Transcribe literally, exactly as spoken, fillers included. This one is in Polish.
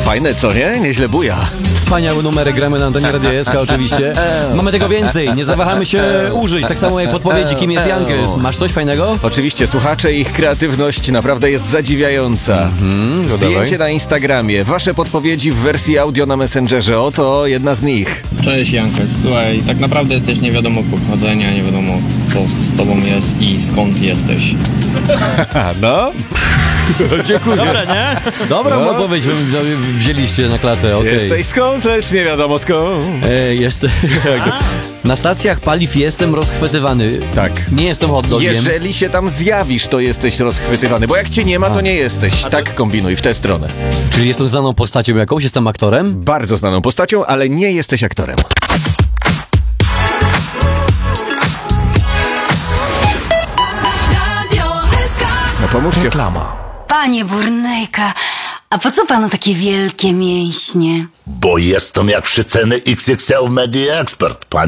Fajne, co nie? Nieźle buja. Wspaniałe numery gramy na antenie Radia S K oczywiście. Mamy tego więcej, nie zawahamy się użyć, tak samo jak podpowiedzi, kim jest Youngers. Masz coś fajnego? Oczywiście, słuchacze, ich kreatywność naprawdę jest zadziwiająca. Mhm, Zdjęcie na Instagramie, wasze podpowiedzi w wersji audio na Messengerze, oto jedna z nich. Cześć Jankes, słuchaj, tak naprawdę jesteś nie wiadomo pochodzenia, nie wiadomo co z tobą jest i skąd jesteś. No? Dziękuję. Dobra, nie? Dobrą No. odpowiedź wy- wy- wzięliście na klatę, okej. Jesteś skąd, lecz nie wiadomo skąd. E, jest... Na stacjach paliw jestem rozchwytywany. Tak. Nie jestem hot dogiem. Jeżeli się tam zjawisz, to jesteś rozchwytywany, bo jak cię nie ma, to nie jesteś. Tak kombinuj w tę stronę. Czyli jestem znaną postacią jakąś, jestem aktorem? Bardzo znaną postacią, ale nie jesteś aktorem. No pomóżcie. Reklama. Panie Burnejka, a po co panu takie wielkie mięśnie? Bo jestem jak szyceny X X L Media Expert, pani.